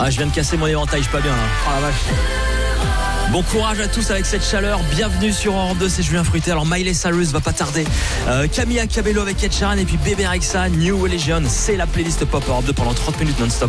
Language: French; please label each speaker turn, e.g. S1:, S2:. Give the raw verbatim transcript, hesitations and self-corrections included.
S1: Ah, je viens de casser mon éventail, je suis pas bien là. Oh la vache. Bon courage à tous avec cette chaleur. Bienvenue sur Europe deux, c'est Julien Fruité. Alors Miley Cyrus va pas tarder. Euh, Camilla Cabello avec Ed Sheeran et puis Bébé Rexha, New Religion. C'est la playlist Pop Europe deux pendant trente minutes non-stop.